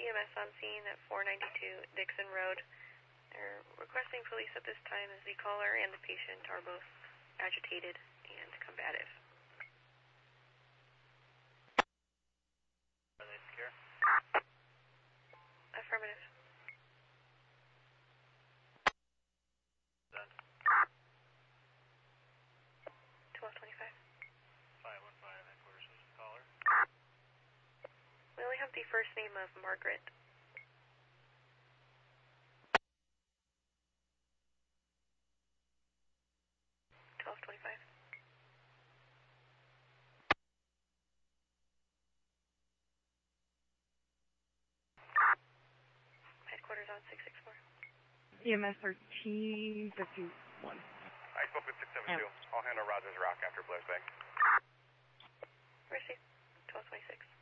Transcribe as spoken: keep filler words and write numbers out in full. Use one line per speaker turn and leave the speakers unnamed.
E M S on scene at four ninety-two Dixon Road. They're requesting police at this time as the caller and the patient are both agitated and combative.
Are they secure?
Affirmative.
Done.
twelve twenty-five.
five one five, headquarters is the caller.
We only have the first name of Margaret. twelve twenty-five. Headquarters on six six four.
E M S thirteen fifty-one.
I spoke with six seven two. I'll handle Rogers Rock after Blair's Bay.
Received. twelve twenty-six.